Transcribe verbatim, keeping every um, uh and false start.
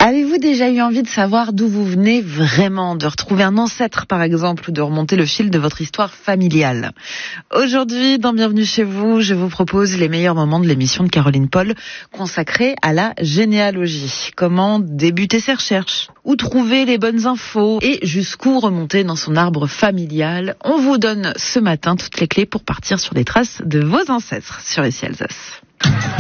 Avez-vous déjà eu envie de savoir d'où vous venez vraiment, de retrouver un ancêtre par exemple, ou de remonter le fil de votre histoire familiale? Aujourd'hui, dans Bienvenue chez vous, je vous propose les meilleurs moments de l'émission de Caroline Paul consacrée à la généalogie. Comment débuter ses recherches, où trouver les bonnes infos et jusqu'où remonter dans son arbre familial. On vous donne ce matin toutes les clés pour partir sur les traces de vos ancêtres sur Ici Alsace.